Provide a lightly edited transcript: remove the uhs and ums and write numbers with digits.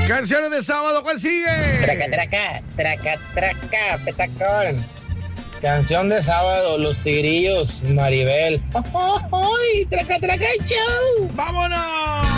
Canciones de sábado, ¿cuál sigue? Traca, petacón. Canción de sábado, Los Tigrillos, Maribel. ¡Ay, traca, show! ¡Vámonos!